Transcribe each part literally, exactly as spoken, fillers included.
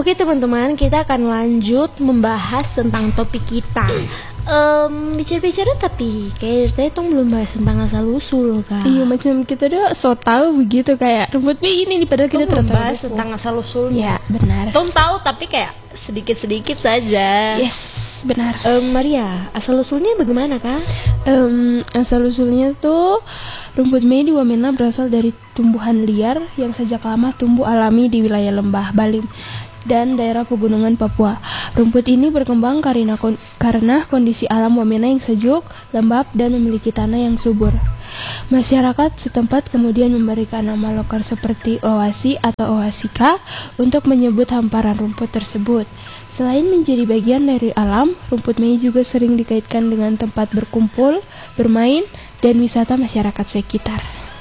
Oke teman-teman, kita akan lanjut membahas tentang topik kita. Um, bicara-bicara tapi kayak kita itu belum bahas tentang asal usul kan. Iya, macam kita udah so tahu begitu kayak rumput mie ini nih, padahal kita belum tertahu bahas tentang asal usulnya. Ya, benar. Tom tahu tapi kayak sedikit-sedikit saja. Yes, benar. Um, Maria, asal usulnya bagaimana kah? Um, asal usulnya tuh rumput mie di Wamena berasal dari tumbuhan liar yang sejak lama tumbuh alami di wilayah lembah Balim dan daerah pegunungan Papua. Rumput ini berkembang karena kon- karena kondisi alam Wamena yang sejuk, lembab, dan memiliki tanah yang subur. Masyarakat setempat kemudian memberikan nama lokal seperti Owasi atau Owasika untuk menyebut hamparan rumput tersebut. Selain menjadi bagian dari alam, rumput mei juga sering dikaitkan dengan tempat berkumpul, bermain, dan wisata masyarakat sekitar.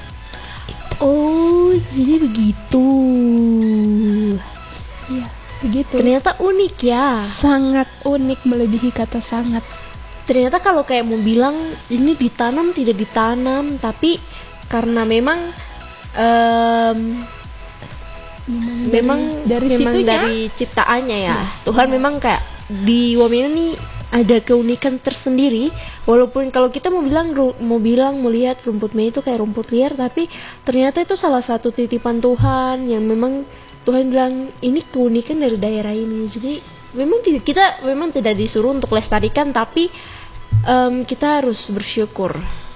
Oh, jadi begitu. Iya, begitu. Ternyata unik ya. Sangat unik, melebihi kata sangat. Ternyata kalau kayak mau bilang ini ditanam tidak ditanam, tapi karena memang um, Memang, memang dari, dari memang situnya, dari ciptaannya ya. Nah, Tuhan memang kayak di Wamena nih ada keunikan tersendiri. Walaupun kalau kita mau bilang mau bilang mau lihat rumput mei itu kayak rumput liar, tapi ternyata itu salah satu titipan Tuhan yang memang Tuhan bilang ini keunikan dari daerah ini. Jadi memang tidak, kita memang tidak disuruh untuk lestarikan, tapi um, kita harus bersyukur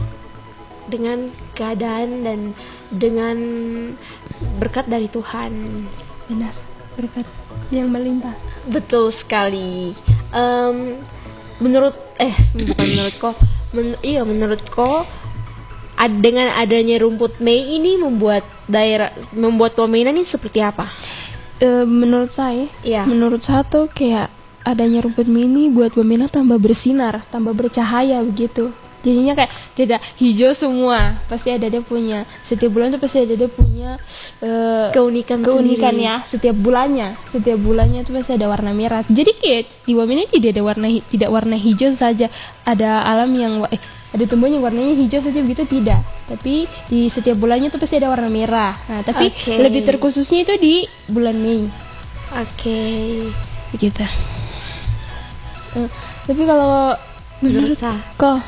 dengan keadaan dan dengan berkat dari Tuhan. benar, berkat yang melimpah. Betul sekali. Um, menurut eh bukan menurut kok, men, iya menurut kok ad, dengan adanya rumput mei ini membuat daerah membuat Wamena ini seperti apa? E, menurut saya, Iya. menurut saya tuh kayak adanya rumput mie ini buat Wamena tambah bersinar, tambah bercahaya begitu. Jadinya kayak tidak hijau semua, pasti ada dia punya, setiap bulan tuh pasti ada dia punya uh, keunikan keunikan sendiri. ya, setiap bulannya, setiap bulannya tuh pasti ada warna merah. Jadi kayak di Wamena tidak ada warna tidak warna hijau saja, ada alam yang eh ada tumbuhan yang warnanya hijau saja begitu, tidak. Tapi di setiap bulannya tuh pasti ada warna merah. Nah, tapi Okay. lebih terkhususnya itu di bulan Mei. Oke. Okay. Begitu. Uh, tapi kalau Menurut saya, kok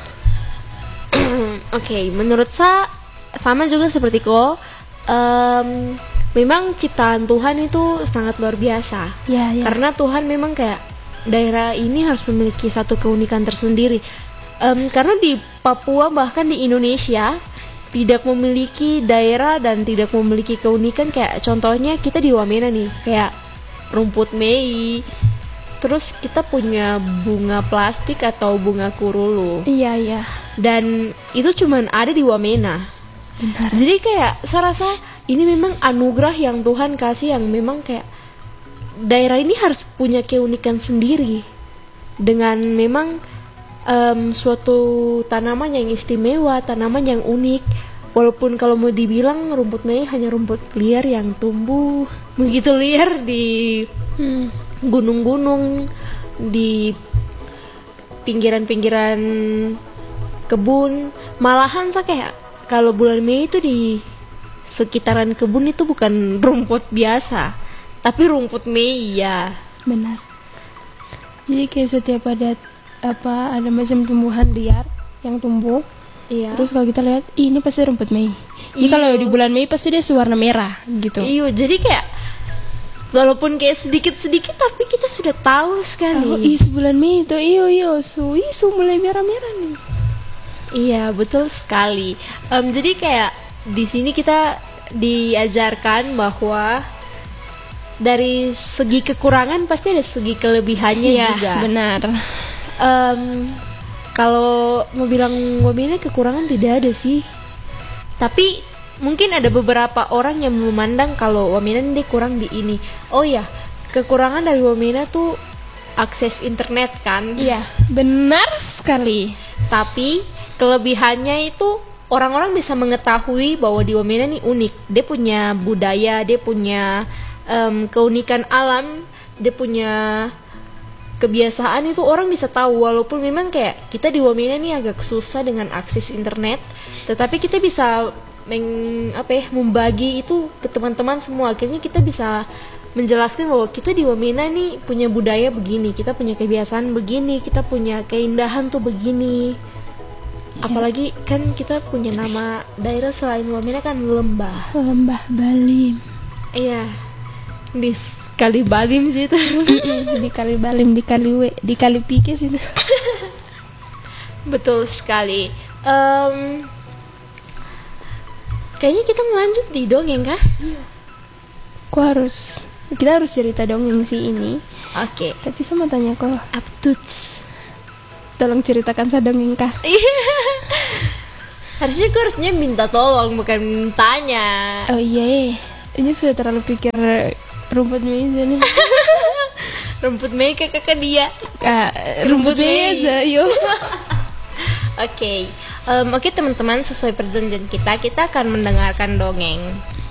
oke, okay, menurut saya sama juga seperti kok. Um, memang ciptaan Tuhan itu sangat luar biasa. ya, ya. Karena Tuhan memang kayak daerah ini harus memiliki satu keunikan tersendiri. Um, karena di Papua bahkan di Indonesia tidak memiliki daerah dan tidak memiliki keunikan, kayak contohnya kita di Wamena nih kayak rumput mei, terus kita punya bunga plastik atau bunga kurulu, Iya, iya. dan itu cuman ada di Wamena. Benar. Jadi kayak saya rasa ini memang anugerah yang Tuhan kasih, yang memang kayak daerah ini harus punya keunikan sendiri dengan memang Um, suatu tanaman yang istimewa, tanaman yang unik. Walaupun kalau mau dibilang rumput mei hanya rumput liar yang tumbuh begitu liar di Hmm. gunung-gunung, di pinggiran-pinggiran kebun. Malahan saya kayak kalau bulan Mei itu di sekitaran kebun itu bukan rumput biasa, tapi rumput Mei ya. Benar. Jadi kayak setiap ada apa ada macam tumbuhan liar yang tumbuh. Iya. Terus kalau kita lihat, Ih, ini pasti rumput Mei. Jadi Iya. kalau di bulan Mei pasti dia warna merah gitu. Iya, jadi kayak walaupun kayak sedikit-sedikit tapi kita sudah tahu sekali. Oh, ih sebulan Mei itu iyo iyo su isu mulai merah-merah nih. Iya, betul sekali. Um, jadi kayak di sini kita diajarkan bahwa dari segi kekurangan pasti ada segi kelebihannya Iya, juga. benar. Um, kalau mau bilang Wamena kekurangan tidak ada sih. Tapi mungkin ada beberapa orang yang memandang kalau Wamena ini kurang di ini. Oh ya, kekurangan dari Wamena tuh akses internet kan. Iya, benar sekali. Tapi kelebihannya itu orang-orang bisa mengetahui bahwa di Wamena ini unik. Dia punya budaya, dia punya um, keunikan alam, dia punya kebiasaan, itu orang bisa tahu. Walaupun memang kayak kita di Wamena ini agak susah dengan akses internet, tetapi kita bisa meng, apa ya, membagi itu ke teman-teman semua. Akhirnya kita bisa menjelaskan bahwa kita di Wamena nih punya budaya begini, kita punya kebiasaan begini, kita punya keindahan tuh begini. Apalagi kan kita punya nama daerah selain Wamena kan Lembah. Lembah Balim. Iya, di Kali Balim sih itu. Di Kali Balim, di Kali We, di Kali Pikes itu. Betul sekali. Em, kayaknya kita melanjut di dongeng kah? Kok harus kita harus cerita dongeng sih ini. Oke. Tapi sama tanya kok, Aptuts. tolong ceritakan sadongeng kah? Harusnya gue harusnya minta tolong bukan tanya. Oh iya, ini sudah terlalu pikir rumput meja nih. Rumput Mei ke kakak dia. Ah, rumput meja, yo. Oke, Em, oke teman-teman, sesuai perjanjian kita, kita akan mendengarkan dongeng.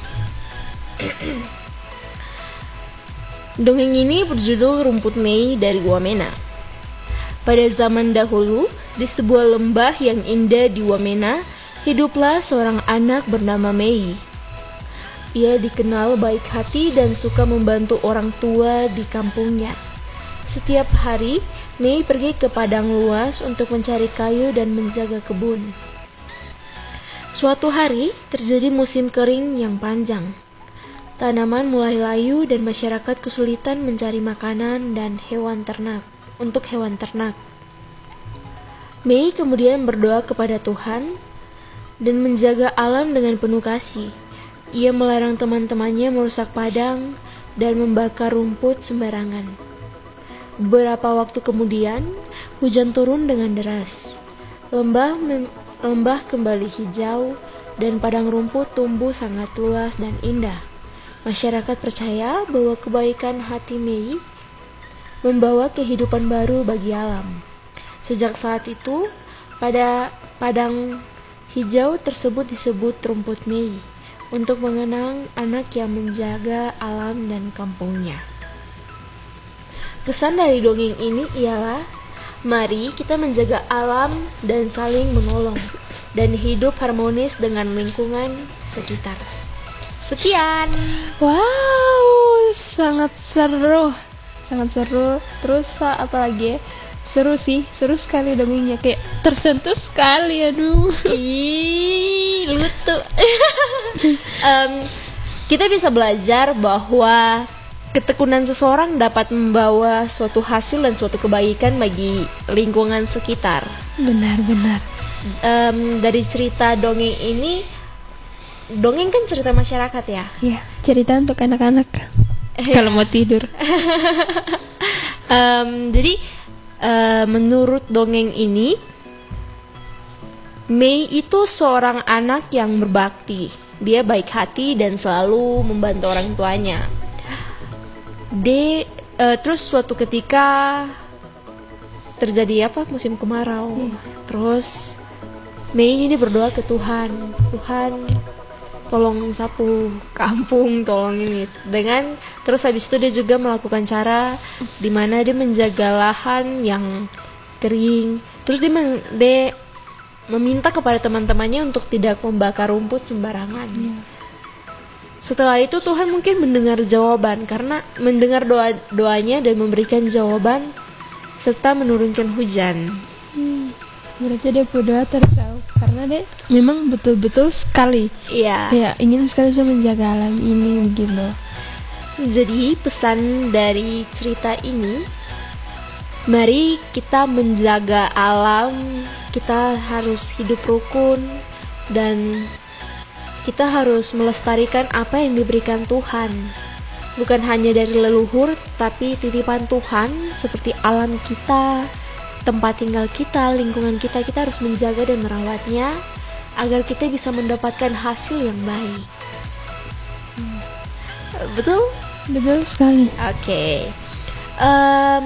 Dongeng ini berjudul Rumput Mei dari Wamena. Pada zaman dahulu, di sebuah lembah yang indah di Wamena, hiduplah seorang anak bernama Mei. Ia dikenal baik hati dan suka membantu orang tua di kampungnya. Setiap hari, Mei pergi ke padang luas untuk mencari kayu dan menjaga kebun. Suatu hari, terjadi musim kering yang panjang. Tanaman mulai layu dan masyarakat kesulitan mencari makanan dan hewan ternak untuk hewan ternak. Mei kemudian berdoa kepada Tuhan dan menjaga alam dengan penuh kasih. Ia melarang teman-temannya merusak padang dan membakar rumput sembarangan. Beberapa waktu kemudian, hujan turun dengan deras. Lembah mem- lembah kembali hijau dan padang rumput tumbuh sangat luas dan indah. Masyarakat percaya bahwa kebaikan hati Mei membawa kehidupan baru bagi alam. Sejak saat itu, pada padang hijau tersebut disebut Rumput Mei untuk mengenang anak yang menjaga alam dan kampungnya. Kesan dari dongeng ini ialah, mari kita menjaga alam dan saling menolong dan hidup harmonis dengan lingkungan sekitar. Sekian. Wow, sangat seru, sangat seru. Terus ah, apa lagi ya? Seru sih, seru sekali dongengnya, kayak tersentuh sekali, aduh. Ih, lutu. Em, kita bisa belajar bahwa ketekunan seseorang dapat membawa suatu hasil dan suatu kebaikan bagi lingkungan sekitar. Benar-benar. Em, dari cerita dongeng ini, dongeng kan cerita masyarakat ya. Ya, cerita untuk anak-anak kalau mau tidur. Em, jadi eh, menurut dongeng ini, Mei itu seorang anak yang berbakti. Dia baik hati dan selalu membantu orang tuanya. De, eh, terus suatu ketika terjadi apa musim kemarau. Hmm. Terus Mei ini berdoa ke Tuhan, Tuhan tolong sapu kampung, tolong ini. Dengan terus habis itu dia juga melakukan cara di mana dia menjaga lahan yang kering. Terus dia, men- dia meminta kepada teman-temannya untuk tidak membakar rumput sembarangan. Ya. Setelah itu Tuhan mungkin mendengar jawaban karena mendengar doa doanya dan memberikan jawaban serta menurunkan hujan. Hmm, berarti dia berdoa terus Au. Karena dia memang betul-betul sekali Iya. ya ingin sekali saya menjaga alam ini begitu. Jadi pesan dari cerita ini, mari kita menjaga alam, kita harus hidup rukun dan kita harus melestarikan apa yang diberikan Tuhan. Bukan hanya dari leluhur, tapi titipan Tuhan seperti alam kita, tempat tinggal kita, lingkungan kita, kita harus menjaga dan merawatnya agar kita bisa mendapatkan hasil yang baik. Hmm. Betul? Betul sekali. Oke. Em,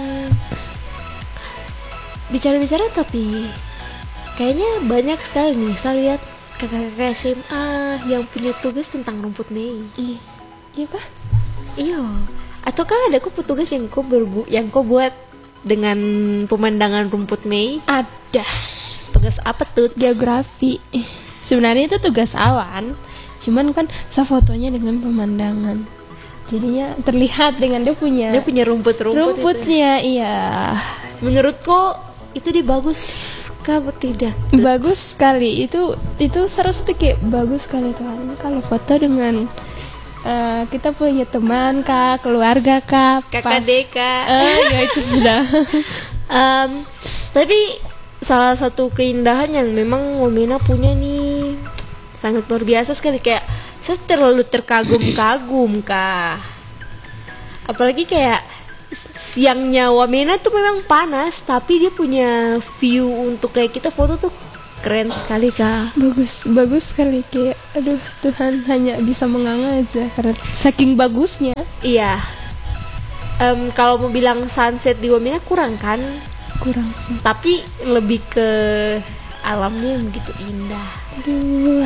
bicara-bicara tapi kayaknya banyak sekali nih saya lihat kakak-kakak S M A yang punya tugas tentang rumput Mei. Iya, iya kah? Iya. Ataukah ada kok petugas yang kau berbu yang kau buat dengan pemandangan rumput Mei? Ada. Tugas apa tuh? Geografi. Sebenarnya itu tugas awan, cuman kan saya fotonya dengan pemandangan. jadinya terlihat dengan dia punya Dia punya rumput-rumput itu. rumputnya. Iya, Menurutku itu dia bagus kah atau tidak? bagus sekali. Itu itu salah satu kayak bagus sekali Tuhan. Kalau foto dengan eh, kita punya teman kah, keluarga kah, Kakak Deka. eh ya itu sudah. Em, tapi salah satu keindahan yang memang Wamena punya nih sangat luar biasa sekali, kayak saya terlalu terkagum-kagum kah. Apalagi kayak siangnya Wamena tuh memang panas, tapi dia punya view untuk kayak kita foto tuh keren sekali kah. Bagus, bagus sekali, kayak aduh Tuhan hanya bisa menganga aja karena saking bagusnya. Iya. Em, kalau mau bilang sunset di Wamena kurang kan, Kurang sih. tapi lebih ke alamnya yang begitu indah. Aduh.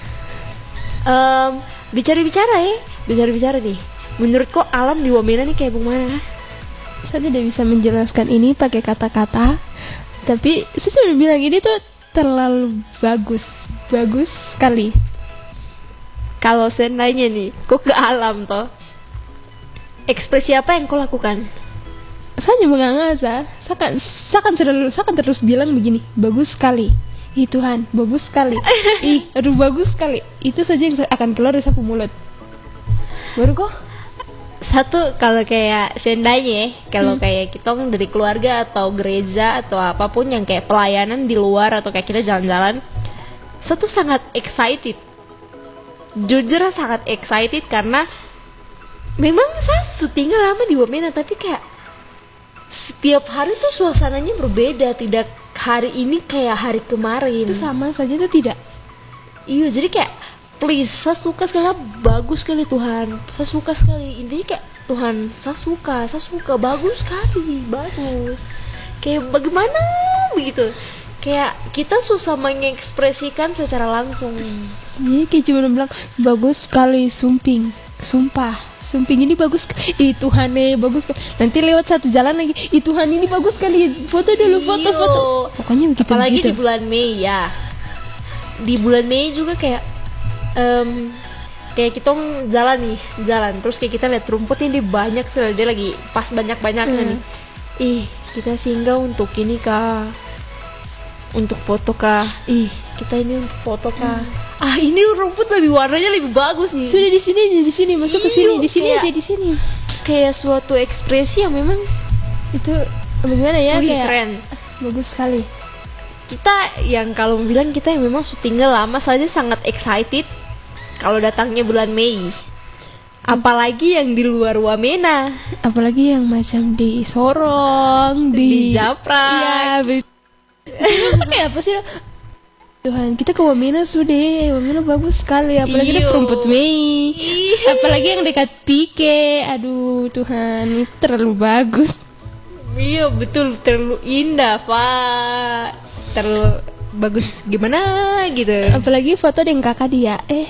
Em, bicara-bicara ya, bicara-bicara nih. Menurutku alam di Wamena nih kayak bagaimana? Saya tidak bisa menjelaskan ini pakai kata-kata, tapi saya cuma bilang ini tuh terlalu bagus, bagus sekali. Kalau seandainya nih, kok ke alam toh, ekspresi apa yang kau lakukan? Saya hanya menganga saya. Saya akan, saya akan selalu, saya akan terus bilang begini, bagus sekali. Ih Tuhan, bagus sekali. Ih, aduh bagus sekali. Itu saja yang akan keluar dari sapu mulut. Baru kok? Satu, kalau kayak seandainya, kalau kayak kita dari keluarga atau gereja atau apapun yang kayak pelayanan di luar atau kayak kita jalan-jalan, satu sangat excited. Jujur sangat excited karena memang saya syutingnya lama di Wamena, tapi kayak setiap hari tuh suasananya berbeda, tidak hari ini kayak hari kemarin. Itu sama saja tuh tidak. Iya, jadi kayak please, saya suka sekali, bagus sekali Tuhan, saya suka sekali, intinya kayak Tuhan, saya suka, saya suka, bagus sekali, bagus. Kayak bagaimana begitu? Kayak kita susah mengekspresikan secara langsung. Jadi kayak cuma bilang bagus sekali, sumping, sumpah, sumping ini bagus. Ih Tuhan nih bagus sekali. Nanti lewat satu jalan lagi, ih Tuhan ini bagus sekali. Foto dulu, foto, Iyo. foto. Pokoknya begitu. Apalagi begitu. di bulan Mei ya. Di bulan Mei juga kayak em, kayak kita jalan nih, jalan terus kayak kita lihat rumput ini banyak sekali, dia lagi pas banyak-banyaknya Hmm. nih. Ih, kita singgah untuk ini kah? Untuk foto kah? Ih, kita ini untuk foto kah? Ah, ini rumput lebih warnanya lebih bagus nih. Sudah di sini, di sini masuk ke sini, Iyo, di sini kayak- aja di sini. Kayak suatu ekspresi yang memang Itu bagaimana ya wih, kayak keren. bagus sekali. Kita yang kalau bilang kita yang memang syutingnya lama saja sangat excited kalau datangnya bulan Mei. Apalagi yang di luar Wamena, Apalagi yang macam di Sorong, di di Japrak. Iya, be- Itu kayak apa sih? Tuhan, kita ke Wamena sudah, Wamena bagus sekali, apalagi ada Iyo. rumput Mei, apalagi yang dekat Pike, aduh Tuhan, ini terlalu bagus. Iya betul, terlalu indah Pak, terlalu bagus gimana gitu, Apalagi foto dengan kakak dia, eh,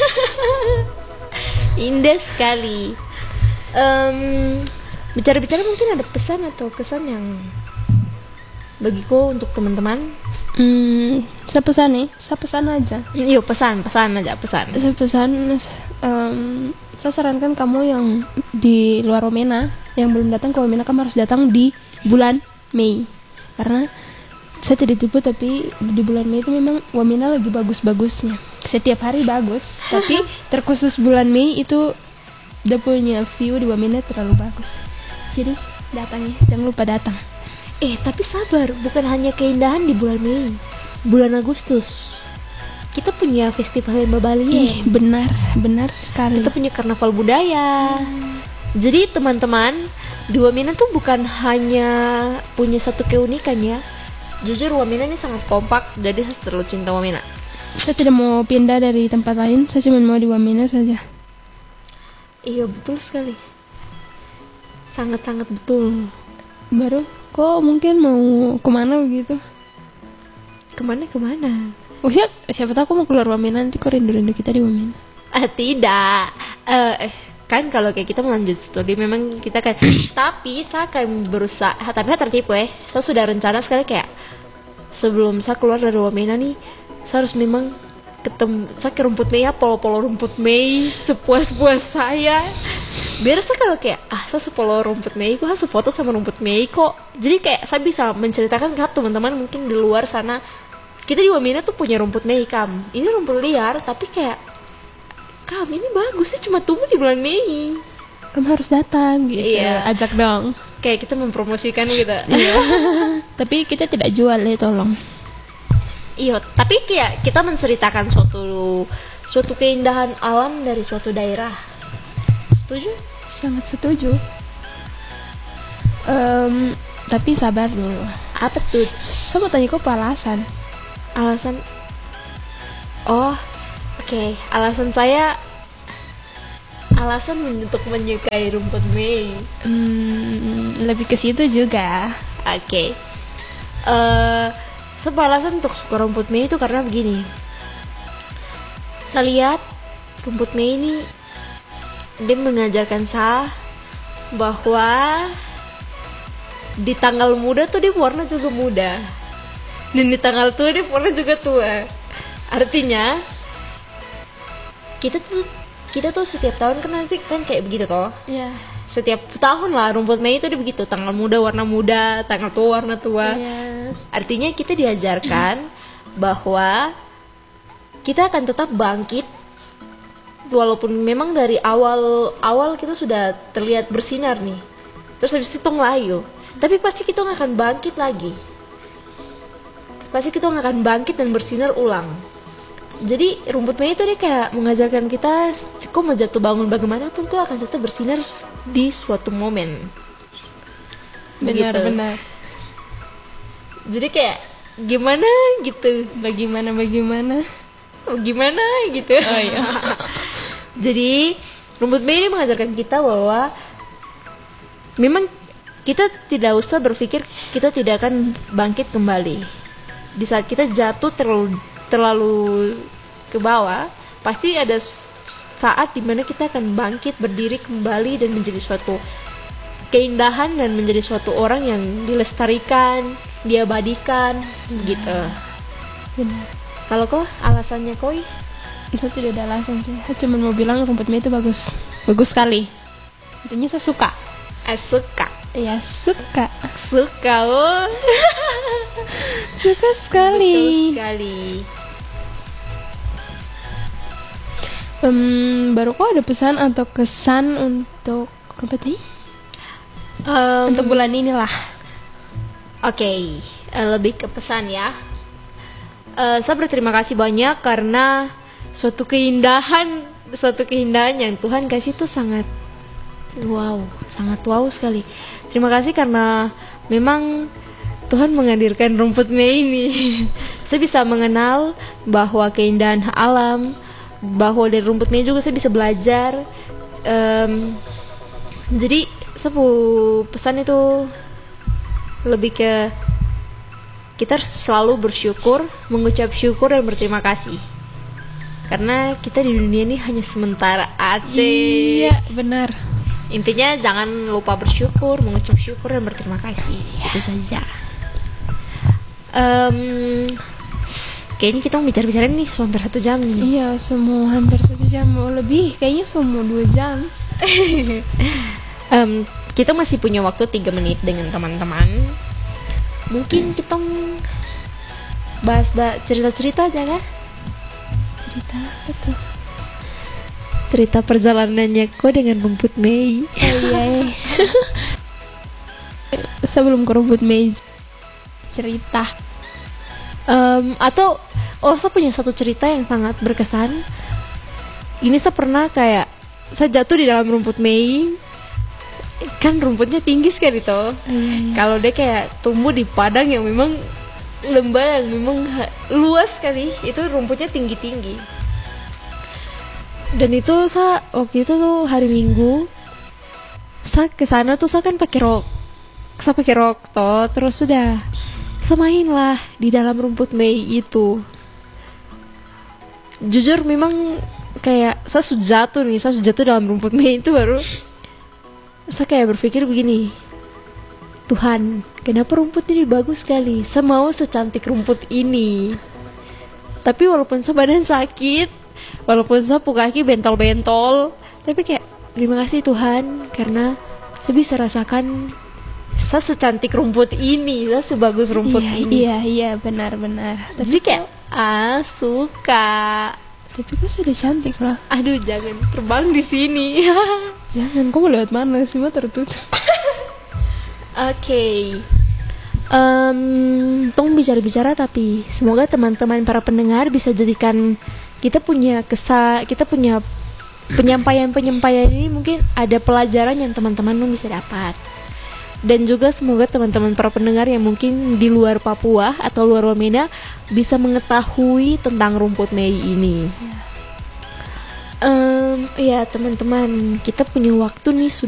indah sekali. Em, bicara-bicara mungkin ada pesan atau kesan yang bagiku untuk teman-teman. hmm, saya pesan nih, saya pesan aja, Yuk pesan, pesan aja pesan. saya pesan, em, saya sarankan kamu yang di luar Wamena, yang belum datang ke Wamena, kamu harus datang di bulan Mei, karena saya tidak tipu tapi di bulan Mei itu memang Wamena lagi bagus-bagusnya. Setiap hari bagus, tapi terkhusus bulan Mei itu udah punya view di Wamena terlalu bagus. Jadi datang ya, jangan lupa datang. Eh tapi sabar, bukan hanya keindahan di bulan Mei, bulan Agustus kita punya festival Lembah Bali. Ih, benar, benar sekali. Kita punya karnaval budaya. Jadi teman-teman, di Wamena tuh bukan hanya punya satu keunikan ya. Jujur Wamena ini sangat kompak, jadi saya terlalu cinta Wamena. Saya tidak mau pindah dari tempat lain, saya cuma mau di Wamena saja. Iya betul sekali, sangat-sangat betul. Baru kok mungkin mau kemana begitu? Kemana-kemana? Oh ya, siapa tahu aku mau keluar Wamena, nanti kok rindu-rindu kita di Wamena. Ah tidak, Eh, kan kalau kayak kita melanjut studi memang kita kan. Tapi saya akan berusaha, tapi saya tertipu ya. Saya sudah rencana sekali kayak sebelum saya keluar dari Wamena nih, saya harus memang ketemu, saya ke rumput Mei ya, polo-polo rumput Mei sepuas-puas saya. biasa kalau kayak ah saya sepuluh rumput Mei kok saya foto sama rumput Mei kok, jadi kayak saya bisa menceritakan ke teman-teman mungkin di luar sana, kita di Wamena tuh punya rumput Mei kam, ini rumput liar tapi kayak kam ini bagus sih cuma tumbuh di bulan Mei, kamu harus datang gitu. Iya. Ajak dong. Kayak kita mempromosikan gitu. Iya. Tapi kita tidak jual ya, tolong. Iya, tapi kayak kita menceritakan suatu suatu keindahan alam dari suatu daerah. Setuju? Sangat setuju. Um, tapi sabar dulu. Apa tuh? Saya mau tanya kok apa alasan? Alasan? Oh, oke. Okay. Alasan saya, alasan untuk menyukai rumput Mei. Hmm, lebih ke situ juga. Oke. Okay. Uh, Sebuah alasan untuk suka rumput Mei itu karena begini. Saya lihat rumput Mei ini dia mengajarkan saya bahwa di tanggal muda tuh dia warna juga muda, dan di tanggal tua dia warna juga tua. Artinya kita tuh kita tuh setiap tahun kan nanti kan kayak begitu toh. Iya. Setiap tahun lah rumput Mei itu dia begitu, tanggal muda warna muda, tanggal tua warna tua. Iya. Artinya kita diajarkan bahwa kita akan tetap bangkit walaupun memang dari awal awal kita sudah terlihat bersinar nih, terus habis itu tong layu, tapi pasti kita akan bangkit lagi, pasti kita akan bangkit dan bersinar ulang. Jadi rumput Mei itu dia kayak mengajarkan kita kok mau jatuh bangun bagaimanapun kok akan tetap bersinar di suatu momen. Benar-benar. Jadi kayak gimana gitu, Bagaimana bagaimana? oh, gimana gitu. Oh iya. Jadi rumput Mei ini mengajarkan kita bahwa memang kita tidak usah berpikir kita tidak akan bangkit kembali. Di saat kita jatuh terlalu terlalu ke bawah, pasti ada saat dimana kita akan bangkit, berdiri kembali dan menjadi suatu keindahan dan menjadi suatu orang yang dilestarikan, diabadikan, gitu. Benar. Kalau kok alasannya koi? Itu tidak ada alasan sih. Saya cuma mau bilang rumput Mei itu bagus, bagus sekali. Intinya saya suka. Eh, suka, Ya suka, suka, oh. suka sekali. Betul sekali. Um, baru kok ada pesan atau kesan untuk rumput Mei? Um, Untuk bulan inilah. Oke, okay, lebih ke pesan ya. Uh, saya berterima kasih banyak karena suatu keindahan, suatu keindahan yang Tuhan kasih itu sangat wow, sangat wow sekali. Terima kasih karena memang Tuhan menghadirkan rumput Mei ini. Saya bisa mengenal bahwa keindahan alam, bahwa dari rumput Mei juga saya bisa belajar. Um, jadi sebuah pesan itu lebih ke kita harus selalu bersyukur, mengucap syukur dan berterima kasih. Karena kita di dunia ini hanya sementara aja. Iya, benar. Intinya jangan lupa bersyukur, mengucap syukur dan berterima kasih. Itu saja. Um, kayaknya kita mau bicara-bicara nih hampir satu jam nih. Iya, semua hampir satu jam mau lebih. Kayaknya semua dua jam. um, kita masih punya waktu tiga menit dengan teman-teman. Mungkin kita bahas cerita-cerita aja kah? Cerita apa tuh? Cerita perjalanannya kok dengan rumput Mei. Oh iya. Sebelum ke rumput Mei cerita. Um, atau oh saya punya satu cerita yang sangat berkesan. Ini saya pernah kayak saya jatuh di dalam rumput Mei. Kan rumputnya tinggi sekali toh. Iya, iya. Kalau dia kayak tumbuh di padang yang memang lembah yang memang ha- luas sekali, itu rumputnya tinggi-tinggi. Dan itu saya waktu itu tuh hari Minggu, saya kesana tuh saya kan pakai rok, saya pakai rok toh, terus sudah saya main lah di dalam rumput Mei itu. Jujur memang kayak saya sudah jatuh nih, saya sudah jatuh dalam rumput Mei itu baru saya kayak berpikir begini, Tuhan, kenapa rumput ini bagus sekali? Saya mau secantik rumput ini. Tapi walaupun saya badan sakit, walaupun saya kaki bentol-bentol, tapi kayak terima kasih Tuhan karena saya bisa rasakan saya secantik rumput ini, saya sebagus rumput iya, ini. Iya, iya, benar-benar. Jadi kayak ah suka. Tapi kok sudah cantik lah. Aduh jangan terbang di sini. Jangan, kau mau lewat mana sih, mah tertutup. Oke, okay. um, tong bicara-bicara tapi semoga teman-teman para pendengar bisa jadikan kita punya kesa, kita punya penyampaian-penyampaian ini mungkin ada pelajaran yang teman-teman bisa dapat. Dan juga semoga teman-teman para pendengar yang mungkin di luar Papua atau luar Wamena bisa mengetahui tentang rumput Mei ini. Um, ya teman-teman, kita punya waktu nih sudah